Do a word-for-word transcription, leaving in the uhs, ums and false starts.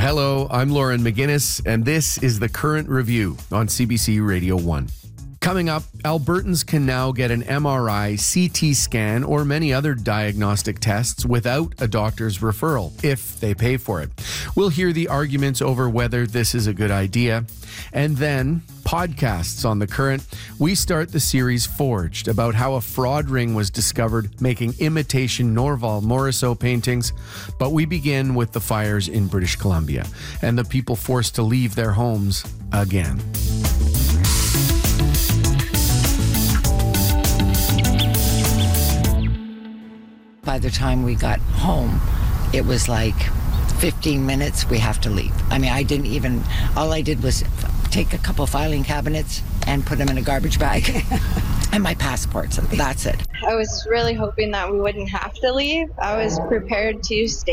Hello, I'm Lauren McGinnis, and this is the Current Review on C B C Radio one. Coming up, Albertans can now get an M R I, C T scan, or many other diagnostic tests without a doctor's referral, if they pay for it. We'll hear the arguments over whether this is a good idea. And then, podcasts on The Current. We start the series Forged, about how a fraud ring was discovered making imitation Norval Morrisseau paintings. But we begin with the fires in British Columbia and the people forced to leave their homes again. By the time we got home, it was like fifteen minutes, we have to leave. I mean, I didn't even, all I did was take a couple filing cabinets and put them in a garbage bag and my passports. That's it. I was really hoping that we wouldn't have to leave. I was prepared to stay